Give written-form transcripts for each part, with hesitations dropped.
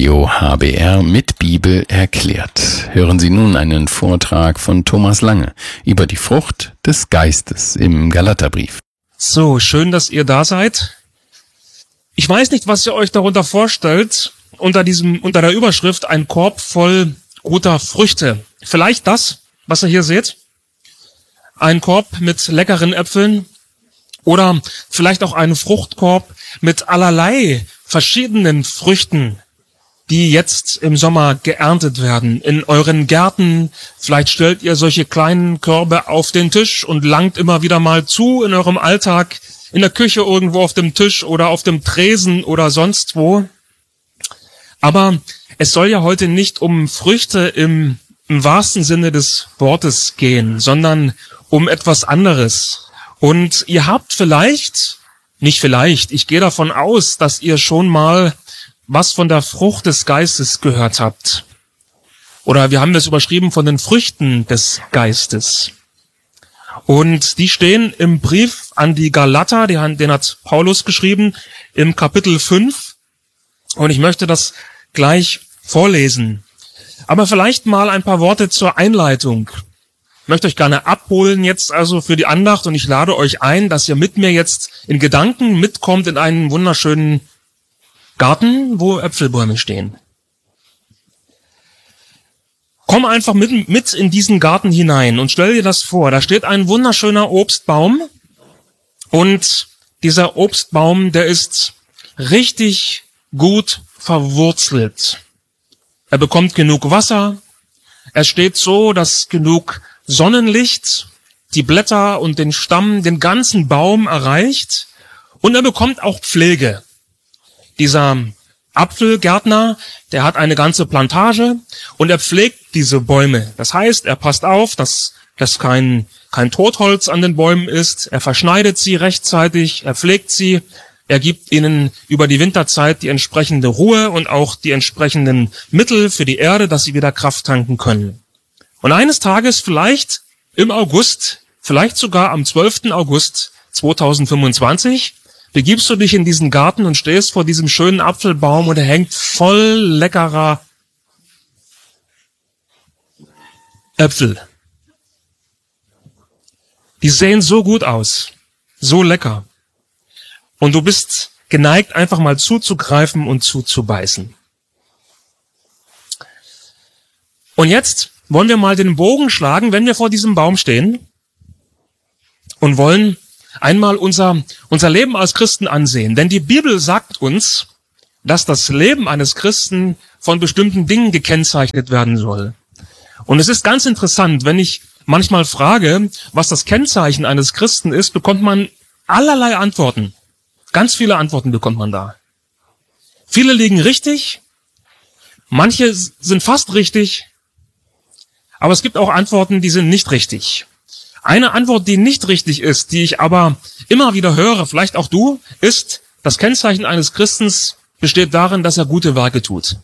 Radio HBR mit Bibel erklärt. Hören Sie nun einen Vortrag von Thomas Lange über die Frucht des Geistes im Galaterbrief. So, schön, dass ihr da seid. Ich weiß nicht, was ihr euch darunter vorstellt, unter der Überschrift ein Korb voll guter Früchte. Vielleicht das, was ihr hier seht. Ein Korb mit leckeren Äpfeln oder vielleicht auch einen Fruchtkorb mit allerlei verschiedenen Früchten, die jetzt im Sommer geerntet werden. In euren Gärten, vielleicht stellt ihr solche kleinen Körbe auf den Tisch und langt immer wieder mal zu in eurem Alltag, in der Küche irgendwo auf dem Tisch oder auf dem Tresen oder sonst wo. Aber es soll ja heute nicht um Früchte im wahrsten Sinne des Wortes gehen, sondern um etwas anderes. Und ihr habt ich gehe davon aus, dass ihr schon mal was von der Frucht des Geistes gehört habt. Oder wir haben das überschrieben von den Früchten des Geistes. Und die stehen im Brief an die Galater, den hat Paulus geschrieben, im Kapitel 5. Und ich möchte das gleich vorlesen. Aber vielleicht mal ein paar Worte zur Einleitung. Ich möchte euch gerne abholen jetzt also für die Andacht und ich lade euch ein, dass ihr mit mir jetzt in Gedanken mitkommt in einen wunderschönen Garten, wo Äpfelbäume stehen. Komm einfach mit in diesen Garten hinein und stell dir das vor. Da steht ein wunderschöner Obstbaum und dieser Obstbaum, der ist richtig gut verwurzelt. Er bekommt genug Wasser. Er steht so, dass genug Sonnenlicht die Blätter und den Stamm, den ganzen Baum erreicht. Und er bekommt auch Pflege. Dieser Apfelgärtner, der hat eine ganze Plantage und er pflegt diese Bäume. Das heißt, er passt auf, dass kein Totholz an den Bäumen ist. Er verschneidet sie rechtzeitig, er pflegt sie. Er gibt ihnen über die Winterzeit die entsprechende Ruhe und auch die entsprechenden Mittel für die Erde, dass sie wieder Kraft tanken können. Und eines Tages, vielleicht im August, vielleicht sogar am 12. August 2025, begibst du dich in diesen Garten und stehst vor diesem schönen Apfelbaum und er hängt voll leckerer Äpfel. Die sehen so gut aus, so lecker. Und du bist geneigt, einfach mal zuzugreifen und zuzubeißen. Und jetzt wollen wir mal den Bogen schlagen, wenn wir vor diesem Baum stehen und wollen einmal unser Leben als Christen ansehen. Denn die Bibel sagt uns, dass das Leben eines Christen von bestimmten Dingen gekennzeichnet werden soll. Und es ist ganz interessant, wenn ich manchmal frage, was das Kennzeichen eines Christen ist, bekommt man allerlei Antworten. Ganz viele Antworten bekommt man da. Viele liegen richtig, manche sind fast richtig, aber es gibt auch Antworten, die sind nicht richtig. Eine Antwort, die nicht richtig ist, die ich aber immer wieder höre, vielleicht auch du, ist, das Kennzeichen eines Christens besteht darin, dass er gute Werke tut.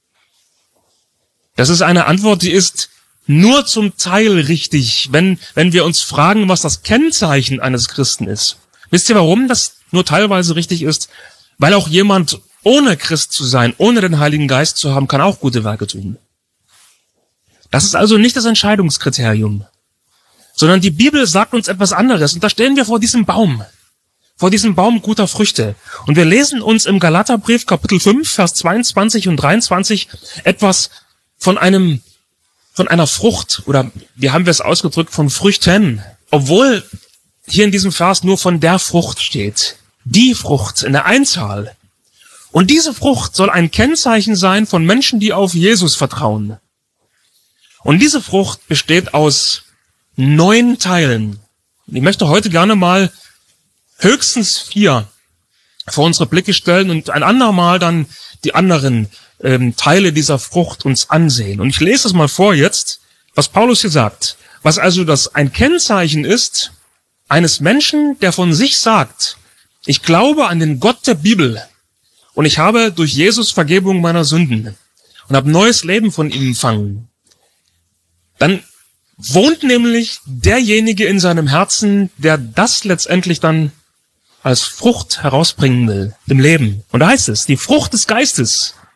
Das ist eine Antwort, die ist nur zum Teil richtig, wenn wir uns fragen, was das Kennzeichen eines Christen ist. Wisst ihr, warum das nur teilweise richtig ist? Weil auch jemand ohne Christ zu sein, ohne den Heiligen Geist zu haben, kann auch gute Werke tun. Das ist also nicht das Entscheidungskriterium, sondern die Bibel sagt uns etwas anderes. Und da stehen wir vor diesem Baum guter Früchte. Und wir lesen uns im Galaterbrief Kapitel 5, Vers 22 und 23 etwas von einer Frucht, oder wie haben wir es ausgedrückt, von Früchten. Obwohl hier in diesem Vers nur von der Frucht steht. Die Frucht in der Einzahl. Und diese Frucht soll ein Kennzeichen sein von Menschen, die auf Jesus vertrauen. Und diese Frucht besteht aus 9 Teilen. Ich möchte heute gerne mal höchstens 4 vor unsere Blicke stellen und ein andermal dann die anderen Teile dieser Frucht uns ansehen. Und ich lese es mal vor jetzt, was Paulus hier sagt. Was also ein Kennzeichen ist eines Menschen, der von sich sagt, ich glaube an den Gott der Bibel und ich habe durch Jesus Vergebung meiner Sünden und habe neues Leben von ihm empfangen. Dann wohnt nämlich derjenige in seinem Herzen, der das letztendlich dann als Frucht herausbringen will, im Leben. Und da heißt es, die Frucht des Geistes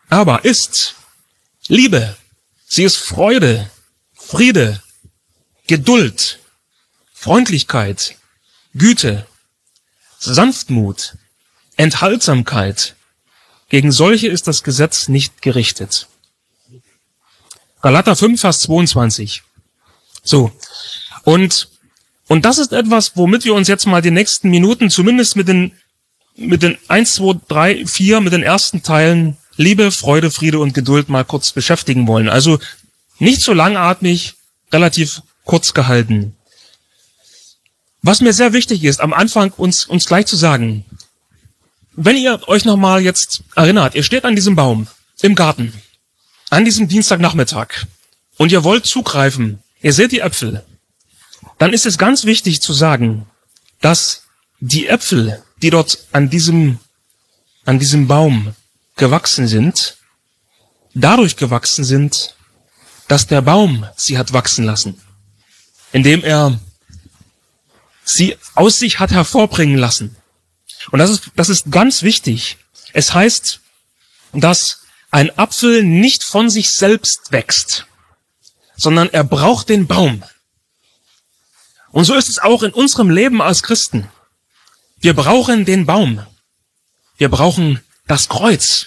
aber ist Liebe. Sie ist Freude, Friede, Geduld, Freundlichkeit, Güte, Sanftmut, Enthaltsamkeit. Gegen solche ist das Gesetz nicht gerichtet. Galater 5, Vers 22. So. Und das ist etwas, womit wir uns jetzt mal die nächsten Minuten zumindest mit den 1, 2, 3, 4, mit den ersten Teilen Liebe, Freude, Friede und Geduld mal kurz beschäftigen wollen. Also nicht so langatmig, relativ kurz gehalten. Was mir sehr wichtig ist, am Anfang uns gleich zu sagen, wenn ihr euch nochmal jetzt erinnert, ihr steht an diesem Baum im Garten, an diesem Dienstagnachmittag und ihr wollt zugreifen, ihr seht die Äpfel, dann ist es ganz wichtig zu sagen, dass die Äpfel, die dort an diesem Baum gewachsen sind, dadurch gewachsen sind, dass der Baum sie hat wachsen lassen, indem er sie aus sich hat hervorbringen lassen. Und das ist ganz wichtig. Es heißt, dass ein Apfel nicht von sich selbst wächst, sondern er braucht den Baum. Und so ist es auch in unserem Leben als Christen. Wir brauchen den Baum. Wir brauchen das Kreuz.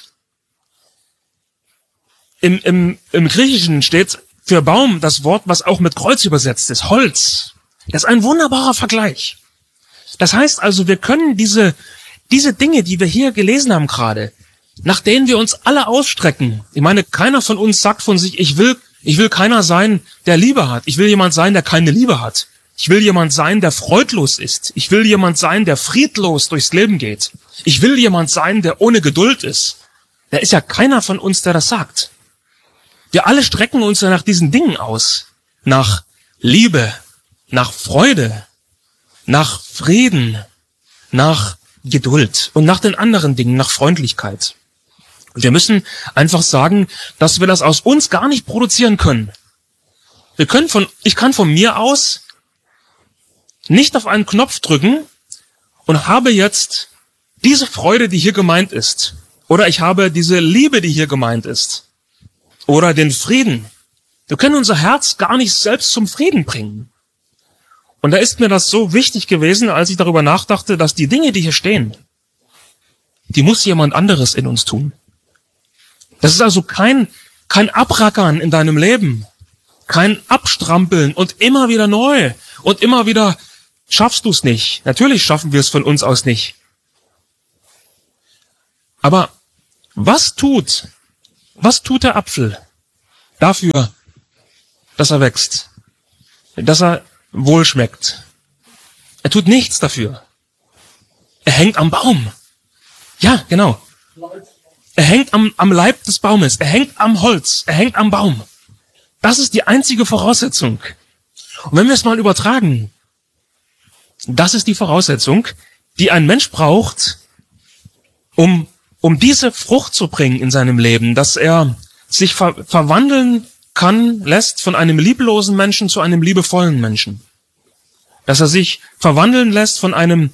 Im Griechischen steht für Baum das Wort, was auch mit Kreuz übersetzt ist, Holz. Das ist ein wunderbarer Vergleich. Das heißt also, wir können diese Dinge, die wir hier gelesen haben gerade, nach denen wir uns alle ausstrecken. Ich meine, keiner von uns sagt von sich, ich will keiner sein, der Liebe hat. Ich will jemand sein, der keine Liebe hat. Ich will jemand sein, der freudlos ist. Ich will jemand sein, der friedlos durchs Leben geht. Ich will jemand sein, der ohne Geduld ist. Da ist ja keiner von uns, der das sagt. Wir alle strecken uns ja nach diesen Dingen aus. Nach Liebe, nach Freude, nach Frieden, nach Geduld und nach den anderen Dingen, nach Freundlichkeit. Und wir müssen einfach sagen, dass wir das aus uns gar nicht produzieren können. Ich kann von mir aus nicht auf einen Knopf drücken und habe jetzt diese Freude, die hier gemeint ist. Oder ich habe diese Liebe, die hier gemeint ist. Oder den Frieden. Wir können unser Herz gar nicht selbst zum Frieden bringen. Und da ist mir das so wichtig gewesen, als ich darüber nachdachte, dass die Dinge, die hier stehen, die muss jemand anderes in uns tun. Das ist also kein Abrackern in deinem Leben, kein Abstrampeln und immer wieder neu und immer wieder schaffst du es nicht. Natürlich schaffen wir es von uns aus nicht. Aber was tut der Apfel dafür, dass er wächst, dass er wohl schmeckt? Er tut nichts dafür. Er hängt am Baum. Ja, genau. Er hängt am Leib des Baumes. Er hängt am Holz. Er hängt am Baum. Das ist die einzige Voraussetzung. Und wenn wir es mal übertragen, das ist die Voraussetzung, die ein Mensch braucht, um diese Frucht zu bringen in seinem Leben, dass er sich verwandeln lässt von einem lieblosen Menschen zu einem liebevollen Menschen. Dass er sich verwandeln lässt von einem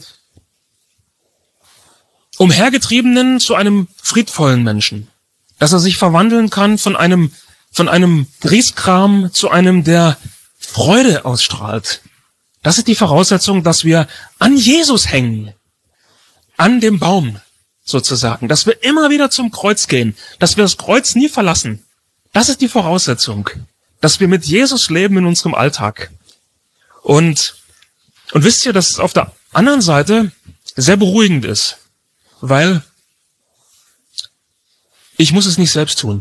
umhergetriebenen zu einem friedvollen Menschen. Dass er sich verwandeln kann von einem Grieskram zu einem, der Freude ausstrahlt. Das ist die Voraussetzung, dass wir an Jesus hängen. An dem Baum sozusagen. Dass wir immer wieder zum Kreuz gehen. Dass wir das Kreuz nie verlassen. Das ist die Voraussetzung. Dass wir mit Jesus leben in unserem Alltag. Und wisst ihr, dass es auf der anderen Seite sehr beruhigend ist. Weil ich muss es nicht selbst tun.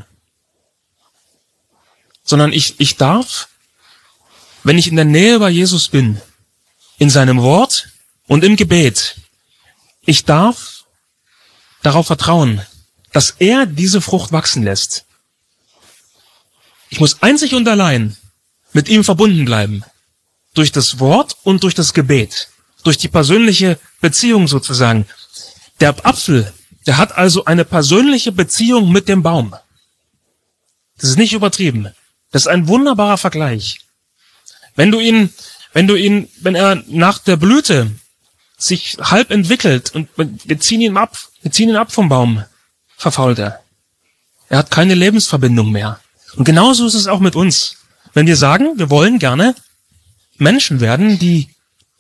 Sondern ich darf, wenn ich in der Nähe bei Jesus bin, in seinem Wort und im Gebet, ich darf darauf vertrauen, dass er diese Frucht wachsen lässt. Ich muss einzig und allein mit ihm verbunden bleiben. Durch das Wort und durch das Gebet. Durch die persönliche Beziehung sozusagen. Der Apfel, der hat also eine persönliche Beziehung mit dem Baum. Das ist nicht übertrieben. Das ist ein wunderbarer Vergleich. Wenn er nach der Blüte sich halb entwickelt und wir ziehen ihn ab vom Baum, verfault er. Er hat keine Lebensverbindung mehr. Und genauso ist es auch mit uns. Wenn wir sagen, wir wollen gerne Menschen werden, die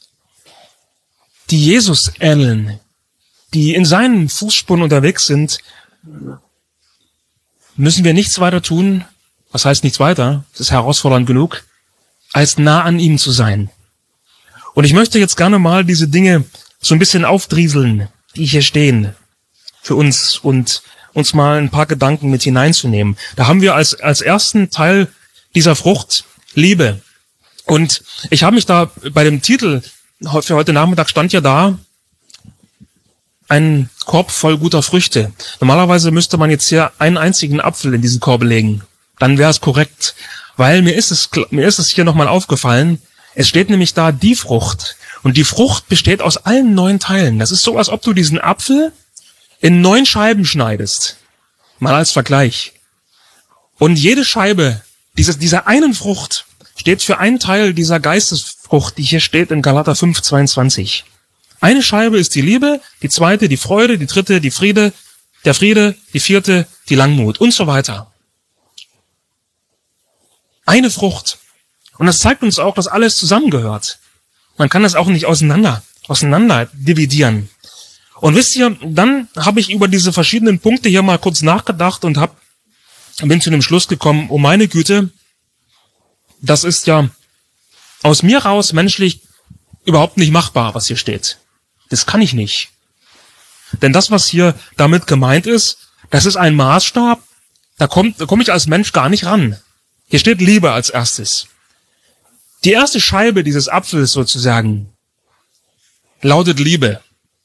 Jesus ähneln, die in seinen Fußspuren unterwegs sind, müssen wir nichts weiter tun, was heißt nichts weiter, das ist herausfordernd genug, als nah an ihm zu sein. Und ich möchte jetzt gerne mal diese Dinge so ein bisschen aufdrieseln, die hier stehen, für uns und uns mal ein paar Gedanken mit hineinzunehmen. Da haben wir als ersten Teil dieser Frucht Liebe. Und ich habe mich da bei dem Titel, für heute Nachmittag stand ja da, ein Korb voll guter Früchte. Normalerweise müsste man jetzt hier einen einzigen Apfel in diesen Korb legen. Dann wäre es korrekt. Weil mir ist es hier nochmal aufgefallen, es steht nämlich da die Frucht. Und die Frucht besteht aus allen 9 Teilen. Das ist so, als ob du diesen Apfel in 9 Scheiben schneidest. Mal als Vergleich. Und jede Scheibe dieser einen Frucht steht für einen Teil dieser Geistesfrucht, die hier steht in Galater 5,22. Eine Scheibe ist die Liebe, die zweite die Freude, die dritte der Friede, die vierte die Langmut und so weiter. Eine Frucht. Und das zeigt uns auch, dass alles zusammengehört. Man kann das auch nicht auseinander dividieren. Und wisst ihr, dann habe ich über diese verschiedenen Punkte hier mal kurz nachgedacht und bin zu dem Schluss gekommen, oh meine Güte, das ist ja aus mir raus menschlich überhaupt nicht machbar, was hier steht. Das kann ich nicht. Denn das, was hier damit gemeint ist, das ist ein Maßstab, da komme ich als Mensch gar nicht ran. Hier steht Liebe als erstes. Die erste Scheibe dieses Apfels sozusagen lautet Liebe.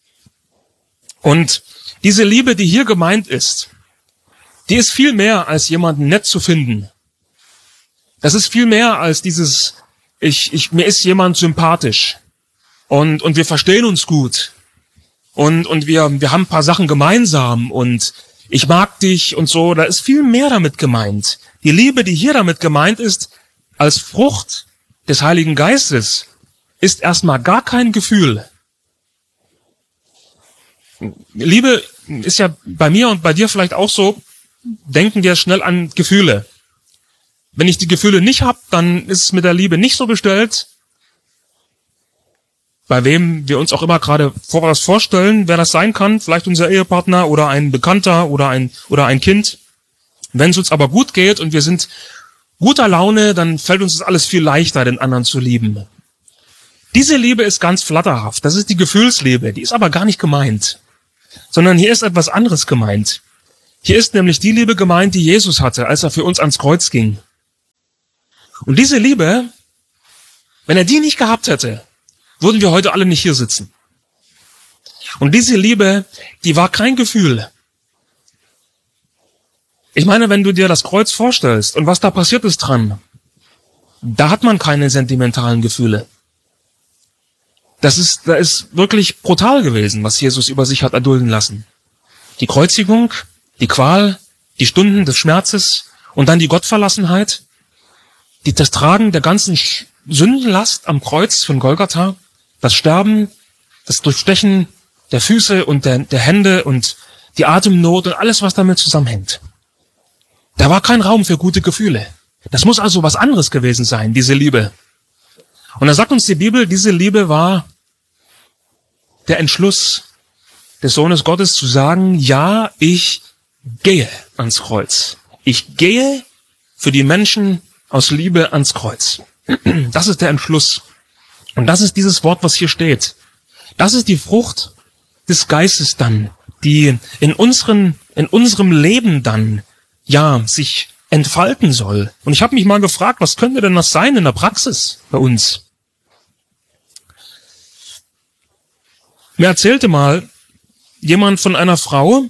Und diese Liebe, die hier gemeint ist, die ist viel mehr als jemanden nett zu finden. Das ist viel mehr als dieses, mir ist jemand sympathisch und wir verstehen uns gut und wir haben ein paar Sachen gemeinsam und ich mag dich und so. Da ist viel mehr damit gemeint. Die Liebe, die hier damit gemeint ist, als Frucht des Heiligen Geistes, ist erstmal gar kein Gefühl. Liebe ist ja bei mir und bei dir vielleicht auch so, denken wir schnell an Gefühle. Wenn ich die Gefühle nicht habe, dann ist es mit der Liebe nicht so bestellt. Bei wem wir uns auch immer gerade was vorstellen, wer das sein kann, vielleicht unser Ehepartner oder ein Bekannter oder ein Kind. Wenn es uns aber gut geht und wir sind guter Laune, dann fällt uns das alles viel leichter, den anderen zu lieben. Diese Liebe ist ganz flatterhaft. Das ist die Gefühlsliebe. Die ist aber gar nicht gemeint. Sondern hier ist etwas anderes gemeint. Hier ist nämlich die Liebe gemeint, die Jesus hatte, als er für uns ans Kreuz ging. Und diese Liebe, wenn er die nicht gehabt hätte, würden wir heute alle nicht hier sitzen. Und diese Liebe, die war kein Gefühl. Ich meine, wenn du dir das Kreuz vorstellst und was da passiert ist dran, da hat man keine sentimentalen Gefühle. Da ist wirklich brutal gewesen, was Jesus über sich hat erdulden lassen. Die Kreuzigung, die Qual, die Stunden des Schmerzes und dann die Gottverlassenheit, das Tragen der ganzen Sündenlast am Kreuz von Golgatha, das Sterben, das Durchstechen der Füße und der Hände und die Atemnot und alles, was damit zusammenhängt. Da war kein Raum für gute Gefühle. Das muss also was anderes gewesen sein, diese Liebe. Und da sagt uns die Bibel, diese Liebe war der Entschluss des Sohnes Gottes zu sagen, ja, ich gehe ans Kreuz. Ich gehe für die Menschen aus Liebe ans Kreuz. Das ist der Entschluss. Und das ist dieses Wort, was hier steht. Das ist die Frucht des Geistes dann, die in unserem Leben dann, ja, sich entfalten soll. Und ich habe mich mal gefragt, was könnte denn das sein in der Praxis bei uns? Mir erzählte mal jemand von einer Frau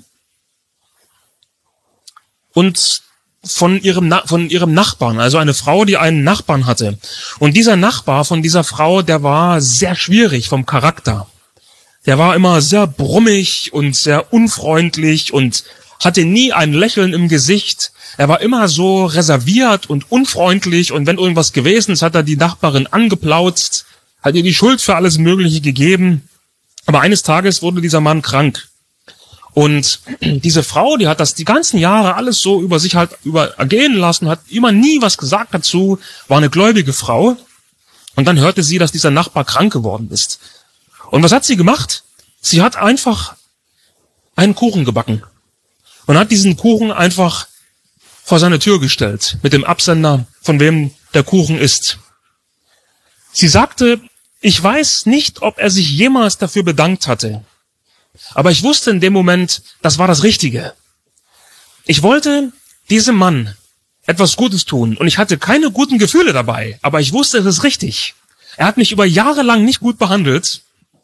und von ihrem Nachbarn, also eine Frau, die einen Nachbarn hatte. Und dieser Nachbar von dieser Frau, der war sehr schwierig vom Charakter. Der war immer sehr brummig und sehr unfreundlich und hatte nie ein Lächeln im Gesicht. Er war immer so reserviert und unfreundlich und wenn irgendwas gewesen ist, hat er die Nachbarin angeplautzt, hat ihr die Schuld für alles Mögliche gegeben. Aber eines Tages wurde dieser Mann krank. Und diese Frau, die hat das die ganzen Jahre alles so über sich halt ergehen lassen, hat immer nie was gesagt dazu, war eine gläubige Frau. Und dann hörte sie, dass dieser Nachbar krank geworden ist. Und was hat sie gemacht? Sie hat einfach einen Kuchen gebacken und hat diesen Kuchen einfach vor seine Tür gestellt, mit dem Absender, von wem der Kuchen ist. Sie sagte, ich weiß nicht, ob er sich jemals dafür bedankt hatte. Aber ich wusste in dem Moment, das war das Richtige. Ich wollte diesem Mann etwas Gutes tun und ich hatte keine guten Gefühle dabei, aber ich wusste, es ist richtig. Er hat mich über Jahre lang nicht gut behandelt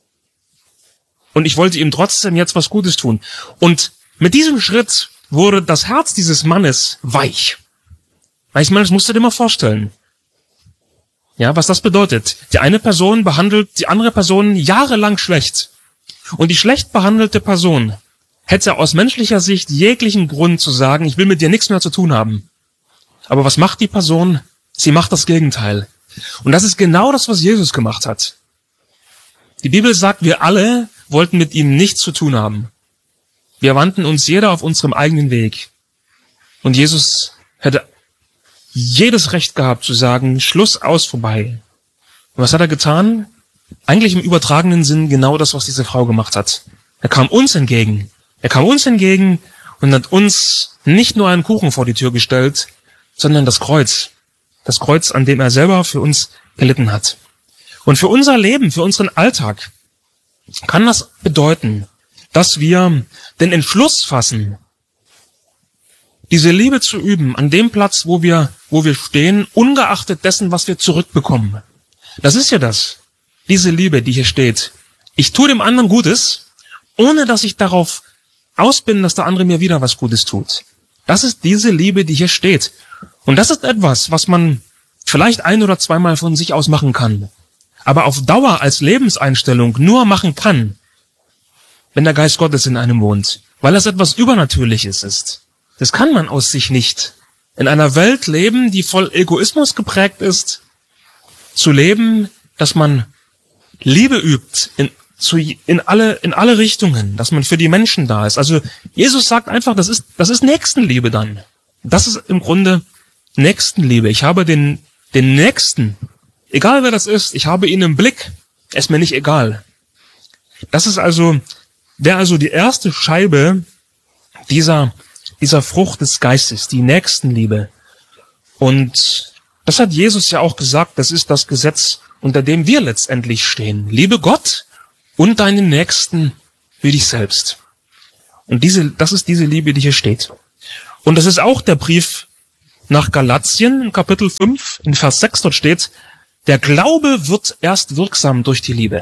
und ich wollte ihm trotzdem jetzt was Gutes tun. Und mit diesem Schritt wurde das Herz dieses Mannes weich. Ich meine, das musst du dir mal vorstellen. Ja, was das bedeutet. Die eine Person behandelt die andere Person jahrelang schlecht. Und die schlecht behandelte Person hätte aus menschlicher Sicht jeglichen Grund zu sagen, ich will mit dir nichts mehr zu tun haben. Aber was macht die Person? Sie macht das Gegenteil. Und das ist genau das, was Jesus gemacht hat. Die Bibel sagt, wir alle wollten mit ihm nichts zu tun haben. Wir wandten uns jeder auf unserem eigenen Weg. Und Jesus hätte jedes Recht gehabt zu sagen, Schluss, aus, vorbei. Und was hat er getan? Eigentlich im übertragenen Sinn genau das, was diese Frau gemacht hat. Er kam uns entgegen. Er kam uns entgegen und hat uns nicht nur einen Kuchen vor die Tür gestellt, sondern das Kreuz. Das Kreuz, an dem er selber für uns gelitten hat. Und für unser Leben, für unseren Alltag kann das bedeuten, dass wir den Entschluss fassen, diese Liebe zu üben an dem Platz, wo wir stehen, ungeachtet dessen, was wir zurückbekommen. Das ist ja das. Diese Liebe, die hier steht. Ich tue dem anderen Gutes, ohne dass ich darauf aus bin, dass der andere mir wieder was Gutes tut. Das ist diese Liebe, die hier steht. Und das ist etwas, was man vielleicht ein- oder zweimal von sich aus machen kann. Aber auf Dauer als Lebenseinstellung nur machen kann, wenn der Geist Gottes in einem wohnt. Weil das etwas Übernatürliches ist. Das kann man aus sich nicht. In einer Welt leben, die voll Egoismus geprägt ist, zu leben, dass man Liebe übt in alle Richtungen, dass man für die Menschen da ist. Also Jesus sagt einfach, das ist Nächstenliebe dann. Das ist im Grunde Nächstenliebe. Ich habe den Nächsten, egal wer das ist, ich habe ihn im Blick, er ist mir nicht egal. Das ist wäre also die erste Scheibe dieser Frucht des Geistes, die Nächstenliebe. Und das hat Jesus ja auch gesagt, das ist das Gesetz, unter dem wir letztendlich stehen. Liebe Gott und deinen Nächsten wie dich selbst. Und das ist diese Liebe, die hier steht. Und das ist auch der Brief nach Galatien, in Kapitel 5, in Vers 6, dort steht, der Glaube wird erst wirksam durch die Liebe.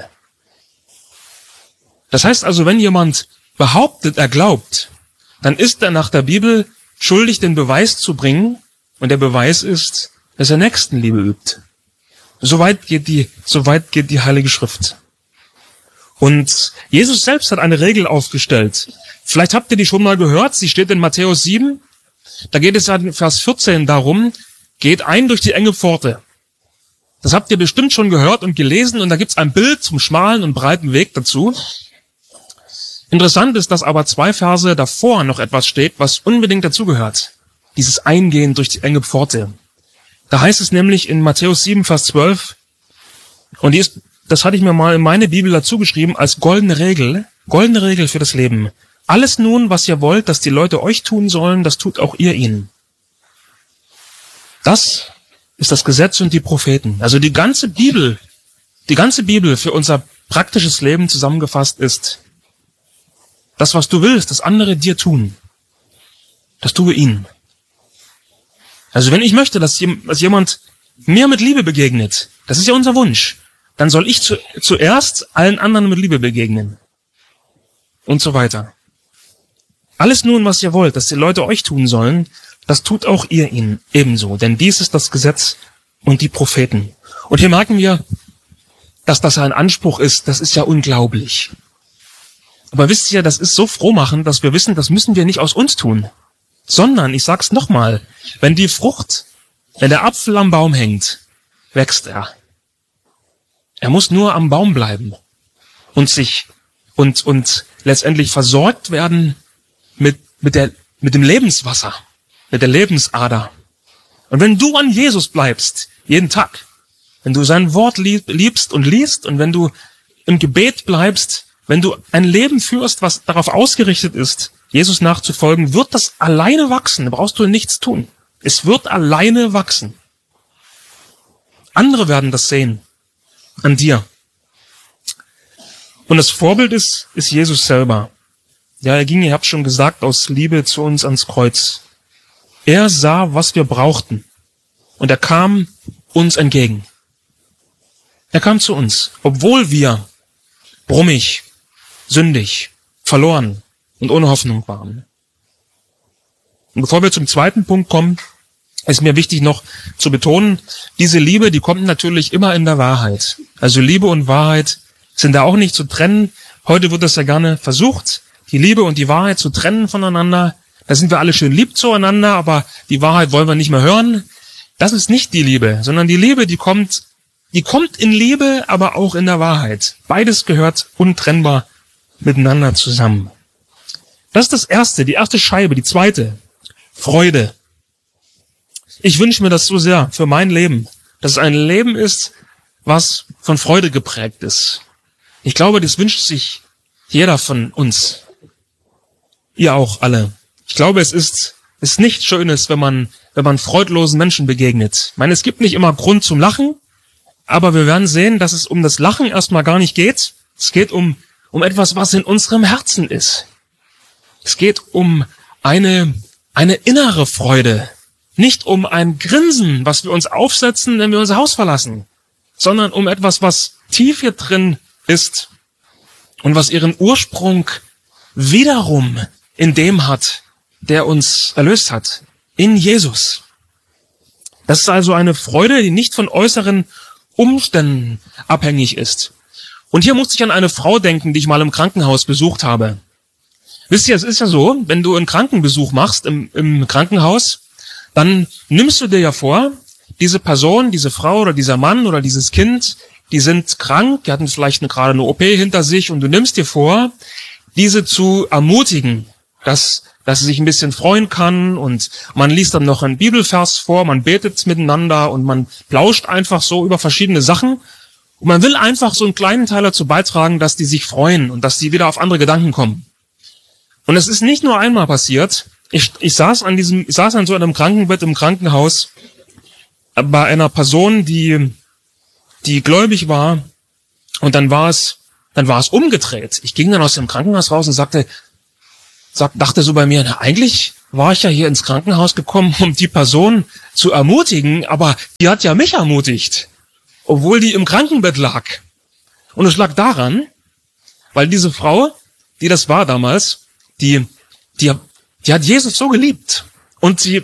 Das heißt also, wenn jemand behauptet, er glaubt, dann ist er nach der Bibel schuldig, den Beweis zu bringen, und der Beweis ist, dass er Nächstenliebe übt. Soweit geht die Heilige Schrift. Und Jesus selbst hat eine Regel aufgestellt. Vielleicht habt ihr die schon mal gehört, sie steht in Matthäus 7. Da geht es ja in Vers 14 darum, geht ein durch die enge Pforte. Das habt ihr bestimmt schon gehört und gelesen, und da gibt's ein Bild zum schmalen und breiten Weg dazu. Interessant ist, dass aber 2 Verse davor noch etwas steht, was unbedingt dazugehört. Dieses Eingehen durch die enge Pforte. Da heißt es nämlich in Matthäus 7, Vers 12, und das hatte ich mir mal in meine Bibel dazu geschrieben, als goldene Regel für das Leben. Alles nun, was ihr wollt, dass die Leute euch tun sollen, das tut auch ihr ihnen. Das ist das Gesetz und die Propheten. Also die ganze Bibel für unser praktisches Leben zusammengefasst ist, das, was du willst, das andere dir tun, das tue ihnen. Also wenn ich möchte, dass jemand mir mit Liebe begegnet, das ist ja unser Wunsch, dann soll ich zuerst allen anderen mit Liebe begegnen. Und so weiter. Alles nun, was ihr wollt, dass die Leute euch tun sollen, das tut auch ihr ihnen ebenso. Denn dies ist das Gesetz und die Propheten. Und hier merken wir, dass das ein Anspruch ist, das ist ja unglaublich. Aber wisst ihr, das ist so frohmachend, dass wir wissen, das müssen wir nicht aus uns tun. Sondern, ich sag's nochmal, wenn der Apfel am Baum hängt, wächst er. Er muss nur am Baum bleiben und letztendlich versorgt werden mit dem Lebenswasser, mit der Lebensader. Und wenn du an Jesus bleibst, jeden Tag, wenn du sein Wort liebst und liest und wenn du im Gebet bleibst, wenn du ein Leben führst, was darauf ausgerichtet ist, Jesus nachzufolgen, wird das alleine wachsen. Da brauchst du nichts tun. Es wird alleine wachsen. Andere werden das sehen an dir. Und das Vorbild ist Jesus selber. Ja, er ging, ihr habt schon gesagt, aus Liebe zu uns ans Kreuz. Er sah, was wir brauchten. Und er kam uns entgegen. Er kam zu uns, obwohl wir brummig, sündig, verloren und ohne Hoffnung waren. Und bevor wir zum zweiten Punkt kommen, ist mir wichtig noch zu betonen, diese Liebe, die kommt natürlich immer in der Wahrheit. Also Liebe und Wahrheit sind da auch nicht zu trennen. Heute wird das ja gerne versucht, die Liebe und die Wahrheit zu trennen voneinander. Da sind wir alle schön lieb zueinander, aber die Wahrheit wollen wir nicht mehr hören. Das ist nicht die Liebe, sondern die Liebe, die kommt in Liebe, aber auch in der Wahrheit. Beides gehört untrennbar miteinander zusammen. Das ist das Erste, die erste Scheibe. Die zweite, Freude. Ich wünsche mir das so sehr für mein Leben, dass es ein Leben ist, was von Freude geprägt ist. Ich glaube, das wünscht sich jeder von uns. Ihr auch alle. Ich glaube, es ist nichts Schönes, wenn man freudlosen Menschen begegnet. Ich meine, es gibt nicht immer Grund zum Lachen, aber wir werden sehen, dass es um das Lachen erstmal gar nicht geht. Es geht um etwas, was in unserem Herzen ist. Es geht um eine innere Freude. Nicht um ein Grinsen, was wir uns aufsetzen, wenn wir unser Haus verlassen, sondern um etwas, was tief hier drin ist und was ihren Ursprung wiederum in dem hat, der uns erlöst hat, in Jesus. Das ist also eine Freude, die nicht von äußeren Umständen abhängig ist. Und hier musste ich an eine Frau denken, die ich mal im Krankenhaus besucht habe. Wisst ihr, es ist ja so, wenn du einen Krankenbesuch machst im Krankenhaus, dann nimmst du dir ja vor, diese Person, diese Frau oder dieser Mann oder dieses Kind, die sind krank, die hatten vielleicht gerade eine OP hinter sich und du nimmst dir vor, diese zu ermutigen, dass sie sich ein bisschen freuen kann und man liest dann noch einen Bibelvers vor, man betet miteinander und man plauscht einfach so über verschiedene Sachen und man will einfach so einen kleinen Teil dazu beitragen, dass die sich freuen und dass sie wieder auf andere Gedanken kommen. Und es ist nicht nur einmal passiert. Ich saß an so einem Krankenbett im Krankenhaus bei einer Person, die gläubig war, und dann war es umgedreht. Ich ging dann aus dem Krankenhaus raus und dachte so bei mir, na, eigentlich war ich ja hier ins Krankenhaus gekommen, um die Person zu ermutigen, aber die hat ja mich ermutigt, obwohl die im Krankenbett lag. Und es lag daran, weil diese Frau, die das war damals, die hat Jesus so geliebt und sie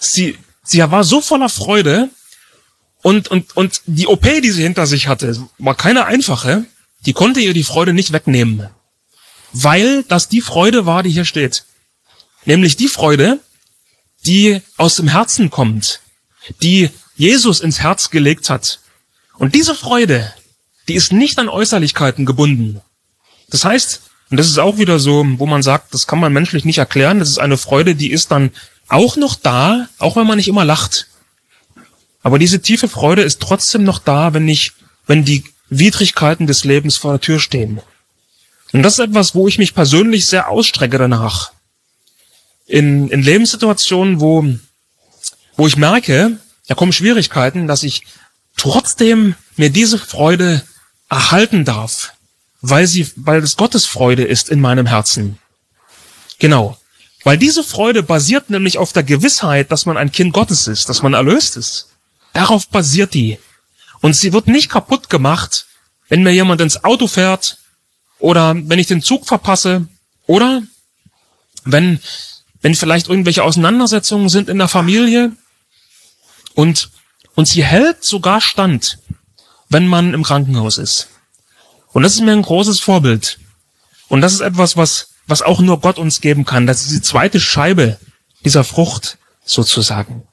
war so voller Freude und die OP, die sie hinter sich hatte, war keine einfache, die konnte ihr die Freude nicht wegnehmen, weil das die Freude war, die hier steht. Nämlich die Freude, die aus dem Herzen kommt, die Jesus ins Herz gelegt hat. Und diese Freude, die ist nicht an Äußerlichkeiten gebunden. Das heißt, und das ist auch wieder so, wo man sagt, das kann man menschlich nicht erklären. Das ist eine Freude, die ist dann auch noch da, auch wenn man nicht immer lacht. Aber diese tiefe Freude ist trotzdem noch da, wenn die Widrigkeiten des Lebens vor der Tür stehen. Und das ist etwas, wo ich mich persönlich sehr ausstrecke danach. In Lebenssituationen, wo ich merke, da kommen Schwierigkeiten, dass ich trotzdem mir diese Freude erhalten darf. Weil es Gottes Freude ist in meinem Herzen. Genau. Weil diese Freude basiert nämlich auf der Gewissheit, dass man ein Kind Gottes ist, dass man erlöst ist. Darauf basiert die. Und sie wird nicht kaputt gemacht, wenn mir jemand ins Auto fährt oder wenn ich den Zug verpasse oder wenn vielleicht irgendwelche Auseinandersetzungen sind in der Familie und sie hält sogar stand, wenn man im Krankenhaus ist. Und das ist mir ein großes Vorbild. Und das ist etwas, was auch nur Gott uns geben kann. Das ist die zweite Scheibe dieser Frucht sozusagen.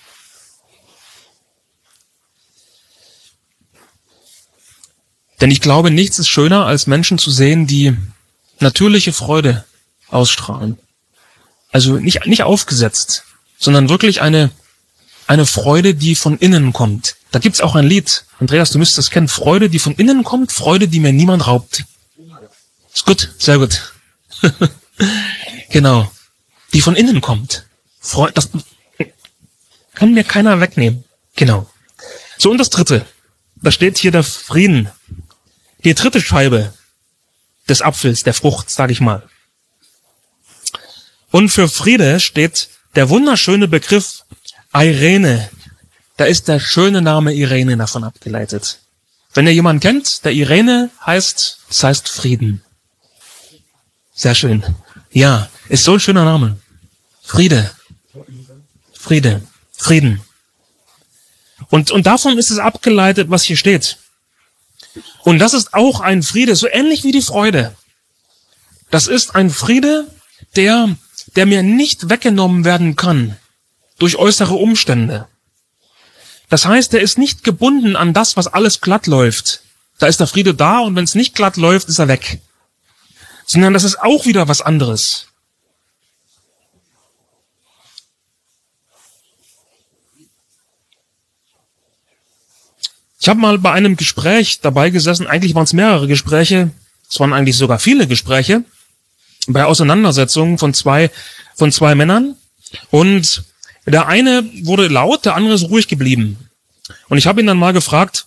Denn ich glaube, nichts ist schöner, als Menschen zu sehen, die natürliche Freude ausstrahlen. Also nicht aufgesetzt, sondern wirklich eine Freude, die von innen kommt. Da gibt's auch ein Lied, Andreas, du müsstest es kennen, Freude, die von innen kommt, Freude, die mir niemand raubt. Ist gut, sehr gut. Genau, die von innen kommt. Das kann mir keiner wegnehmen. Genau. So, und das dritte, da steht hier der Frieden. Die dritte Scheibe des Apfels, der Frucht, sag ich mal. Und für Friede steht der wunderschöne Begriff Eirene. Da ist der schöne Name Irene davon abgeleitet. Wenn ihr jemanden kennt, der Irene heißt, das heißt Frieden. Sehr schön. Ja, ist so ein schöner Name. Friede. Friede. Frieden. Und davon ist es abgeleitet, was hier steht. Und das ist auch ein Friede, so ähnlich wie die Freude. Das ist ein Friede, der mir nicht weggenommen werden kann durch äußere Umstände. Das heißt, er ist nicht gebunden an das, was alles glatt läuft. Da ist der Friede da und wenn es nicht glatt läuft, ist er weg. Sondern das ist auch wieder was anderes. Ich habe mal bei einem Gespräch dabei gesessen, eigentlich waren es mehrere Gespräche, es waren eigentlich sogar viele Gespräche, bei Auseinandersetzungen von zwei Männern. Und der eine wurde laut, der andere ist ruhig geblieben. Und ich habe ihn dann mal gefragt,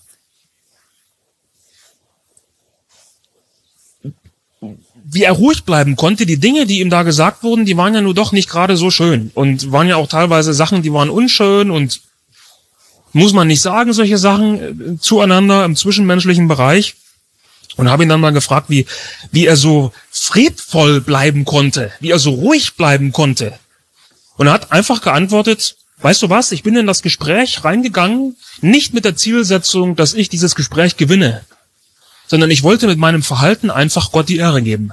wie er ruhig bleiben konnte. Die Dinge, die ihm da gesagt wurden, die waren ja nur doch nicht gerade so schön. Und waren ja auch teilweise Sachen, die waren unschön und muss man nicht sagen, solche Sachen zueinander im zwischenmenschlichen Bereich. Und habe ihn dann mal gefragt, wie er so friedvoll bleiben konnte, wie er so ruhig bleiben konnte. Und er hat einfach geantwortet, weißt du was, ich bin in das Gespräch reingegangen, nicht mit der Zielsetzung, dass ich dieses Gespräch gewinne, sondern ich wollte mit meinem Verhalten einfach Gott die Ehre geben.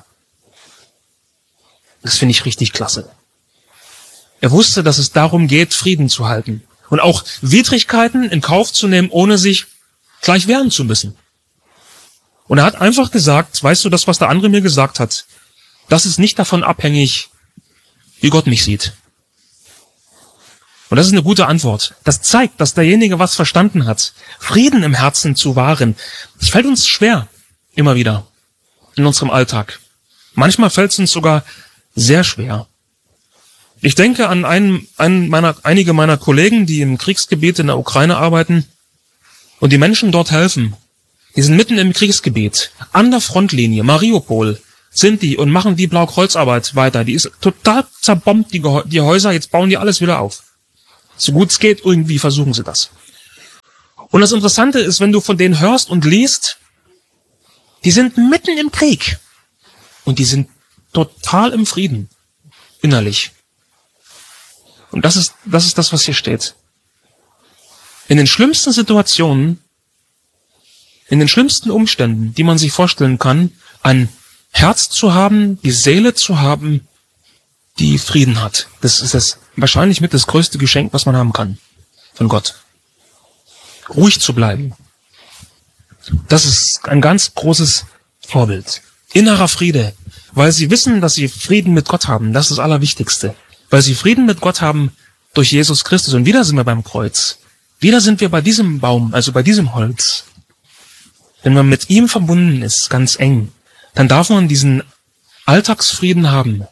Das finde ich richtig klasse. Er wusste, dass es darum geht, Frieden zu halten und auch Widrigkeiten in Kauf zu nehmen, ohne sich gleich wehren zu müssen. Und er hat einfach gesagt, weißt du, das, was der andere mir gesagt hat, das ist nicht davon abhängig, wie Gott mich sieht. Und das ist eine gute Antwort. Das zeigt, dass derjenige was verstanden hat, Frieden im Herzen zu wahren. Das fällt uns schwer, immer wieder, in unserem Alltag. Manchmal fällt es uns sogar sehr schwer. Ich denke an einige meiner Kollegen, die im Kriegsgebiet in der Ukraine arbeiten und die Menschen dort helfen. Die sind mitten im Kriegsgebiet, an der Frontlinie, Mariupol, sind die und machen die Blaukreuzarbeit weiter. Die ist total zerbombt, die Häuser, jetzt bauen die alles wieder auf. So gut es geht, irgendwie versuchen sie das. Und das Interessante ist, wenn du von denen hörst und liest, die sind mitten im Krieg. Und die sind total im Frieden, innerlich. Und das ist das, was hier steht. In den schlimmsten Situationen, in den schlimmsten Umständen, die man sich vorstellen kann, ein Herz zu haben, die Seele zu haben, die Frieden hat. Das ist das wahrscheinlich mit das größte Geschenk, was man haben kann von Gott. Ruhig zu bleiben. Das ist ein ganz großes Vorbild. Innerer Friede, weil sie wissen, dass sie Frieden mit Gott haben. Das ist das Allerwichtigste. Weil sie Frieden mit Gott haben durch Jesus Christus. Und wieder sind wir beim Kreuz. Wieder sind wir bei diesem Baum, also bei diesem Holz. Wenn man mit ihm verbunden ist, ganz eng, dann darf man diesen Alltagsfrieden haben.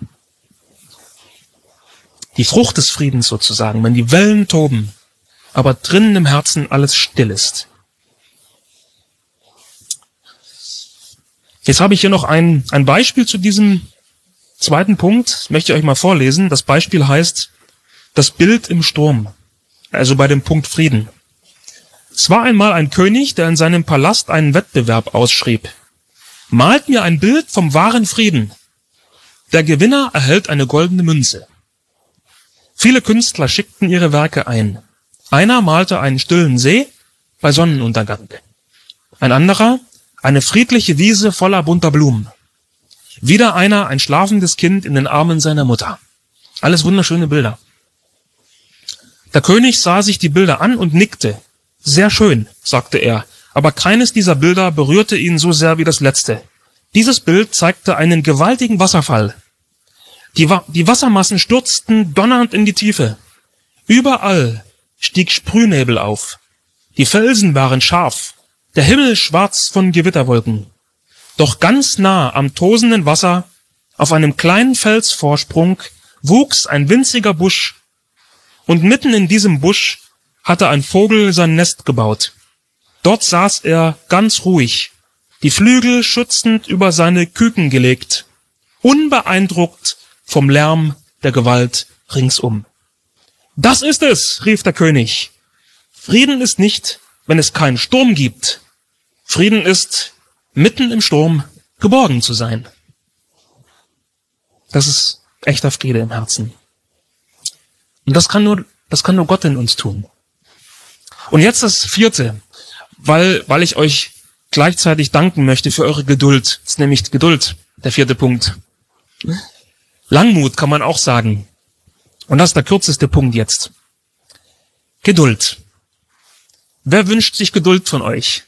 Die Frucht des Friedens sozusagen, wenn die Wellen toben, aber drinnen im Herzen alles still ist. Jetzt habe ich hier noch ein Beispiel zu diesem zweiten Punkt. Das möchte ich euch mal vorlesen. Das Beispiel heißt, das Bild im Sturm. Also bei dem Punkt Frieden. Es war einmal ein König, der in seinem Palast einen Wettbewerb ausschrieb. Malt mir ein Bild vom wahren Frieden. Der Gewinner erhält eine goldene Münze. Viele Künstler schickten ihre Werke ein. Einer malte einen stillen See bei Sonnenuntergang. Ein anderer eine friedliche Wiese voller bunter Blumen. Wieder einer ein schlafendes Kind in den Armen seiner Mutter. Alles wunderschöne Bilder. Der König sah sich die Bilder an und nickte. Sehr schön, sagte er, aber keines dieser Bilder berührte ihn so sehr wie das letzte. Dieses Bild zeigte einen gewaltigen Wasserfall. Die Wassermassen stürzten donnernd in die Tiefe. Überall stieg Sprühnebel auf. Die Felsen waren scharf, der Himmel schwarz von Gewitterwolken. Doch ganz nah am tosenden Wasser, auf einem kleinen Felsvorsprung, wuchs ein winziger Busch, und mitten in diesem Busch hatte ein Vogel sein Nest gebaut. Dort saß er ganz ruhig, die Flügel schützend über seine Küken gelegt, unbeeindruckt vom Lärm der Gewalt ringsum. »Das ist es«, rief der König. »Frieden ist nicht, wenn es keinen Sturm gibt. Frieden ist, mitten im Sturm geborgen zu sein.« Das ist echter Friede im Herzen. Und das kann nur Gott in uns tun. Und jetzt das vierte, weil ich euch gleichzeitig danken möchte für eure Geduld. Das ist nämlich Geduld, der vierte Punkt. Langmut kann man auch sagen. Und das ist der kürzeste Punkt jetzt. Geduld. Wer wünscht sich Geduld von euch?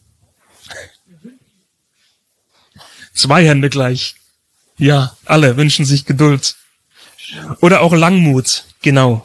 2 Hände gleich. Ja, alle wünschen sich Geduld. Oder auch Langmut, genau.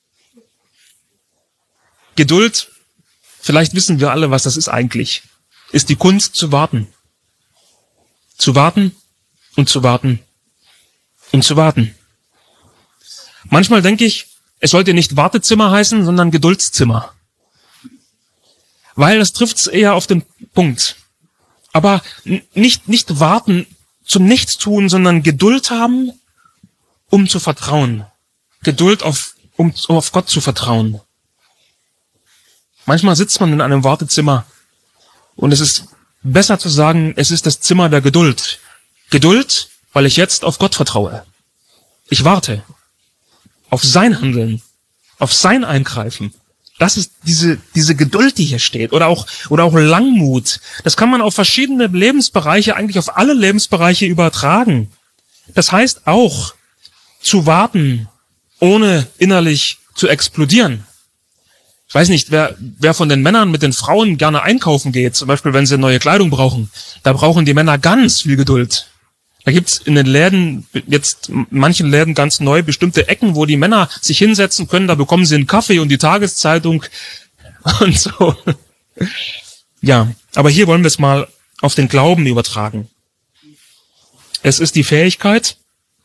Geduld, vielleicht wissen wir alle, was das ist eigentlich, ist die Kunst zu warten. Zu warten und zu warten und zu warten. Manchmal denke ich, es sollte nicht Wartezimmer heißen, sondern Geduldszimmer. Weil das trifft's eher auf den Punkt. Aber nicht warten zum Nichtstun, sondern Geduld haben, um zu vertrauen. Geduld, um auf Gott zu vertrauen. Manchmal sitzt man in einem Wartezimmer und es ist besser zu sagen, es ist das Zimmer der Geduld. Geduld, weil ich jetzt auf Gott vertraue. Ich warte auf sein Handeln, auf sein Eingreifen. Das ist diese Geduld, die hier steht. Oder auch Langmut. Das kann man auf verschiedene Lebensbereiche, eigentlich auf alle Lebensbereiche übertragen. Das heißt auch, zu warten, ohne innerlich zu explodieren. Ich weiß nicht, wer von den Männern mit den Frauen gerne einkaufen geht, zum Beispiel, wenn sie neue Kleidung brauchen. Da brauchen die Männer ganz viel Geduld. Da gibt's in den Läden, jetzt in manchen Läden ganz neu, bestimmte Ecken, wo die Männer sich hinsetzen können. Da bekommen sie einen Kaffee und die Tageszeitung und so. Ja, aber hier wollen wir es mal auf den Glauben übertragen. Es ist die Fähigkeit,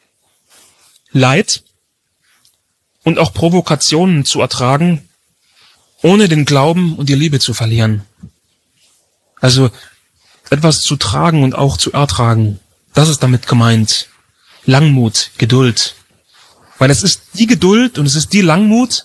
Leid und auch Provokationen zu ertragen, ohne den Glauben und die Liebe zu verlieren. Also etwas zu tragen und auch zu ertragen. Das ist damit gemeint. Langmut, Geduld. Weil es ist die Geduld und es ist die Langmut,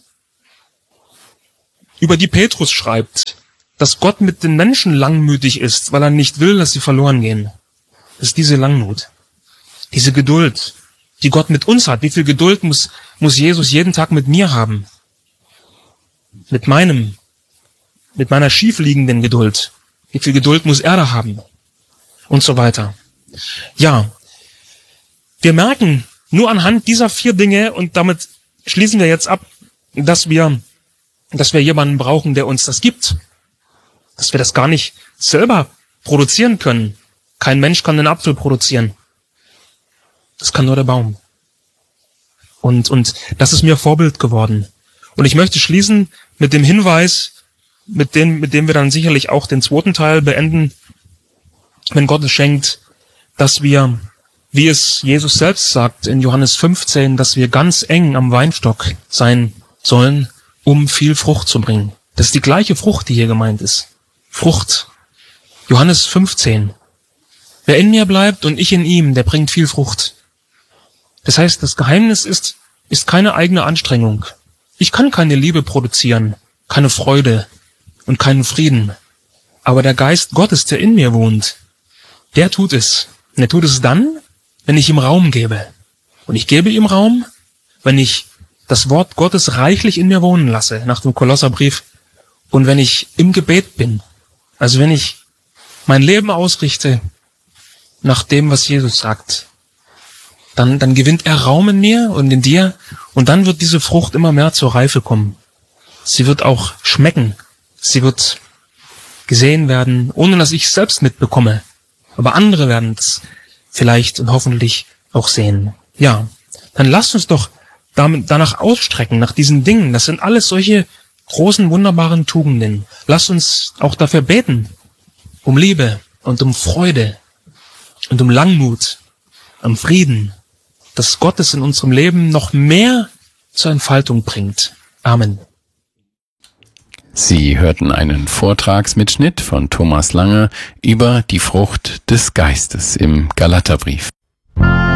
über die Petrus schreibt, dass Gott mit den Menschen langmütig ist, weil er nicht will, dass sie verloren gehen. Es ist diese Langmut, diese Geduld, die Gott mit uns hat. Wie viel Geduld muss Jesus jeden Tag mit mir haben? Mit meiner schiefliegenden Geduld. Wie viel Geduld muss er da haben? Und so weiter. Ja, wir merken nur anhand dieser 4 Dinge, und damit schließen wir jetzt ab, dass wir jemanden brauchen, der uns das gibt. Dass wir das gar nicht selber produzieren können. Kein Mensch kann den Apfel produzieren. Das kann nur der Baum. Und das ist mir Vorbild geworden. Und ich möchte schließen mit dem Hinweis, mit dem wir dann sicherlich auch den 2. Teil beenden, wenn Gott es schenkt, dass wir, wie es Jesus selbst sagt in Johannes 15, dass wir ganz eng am Weinstock sein sollen, um viel Frucht zu bringen. Das ist die gleiche Frucht, die hier gemeint ist. Frucht. Johannes 15. Wer in mir bleibt und ich in ihm, der bringt viel Frucht. Das heißt, das Geheimnis ist keine eigene Anstrengung. Ich kann keine Liebe produzieren, keine Freude und keinen Frieden. Aber der Geist Gottes, der in mir wohnt, der tut es. Und er tut es dann, wenn ich ihm Raum gebe. Und ich gebe ihm Raum, wenn ich das Wort Gottes reichlich in mir wohnen lasse, nach dem Kolosserbrief. Und wenn ich im Gebet bin, also wenn ich mein Leben ausrichte nach dem, was Jesus sagt, dann gewinnt er Raum in mir und in dir, und dann wird diese Frucht immer mehr zur Reife kommen. Sie wird auch schmecken. Sie wird gesehen werden, ohne dass ich es selbst mitbekomme. Aber andere werden es vielleicht und hoffentlich auch sehen. Ja, dann lasst uns doch danach ausstrecken, nach diesen Dingen. Das sind alles solche großen, wunderbaren Tugenden. Lasst uns auch dafür beten, um Liebe und um Freude und um Langmut, um Frieden, dass Gott es in unserem Leben noch mehr zur Entfaltung bringt. Amen. Sie hörten einen Vortragsmitschnitt von Thomas Lange über die Frucht des Geistes im Galaterbrief.